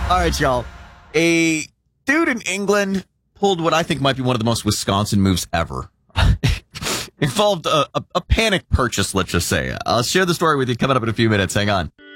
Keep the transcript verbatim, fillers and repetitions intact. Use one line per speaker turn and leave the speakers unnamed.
All right, y'all. A dude in England pulled what I think might be one of the most Wisconsin moves ever. Involved a, a, a panic purchase, let's just say. I'll share the story with you coming up in a few minutes. Hang on.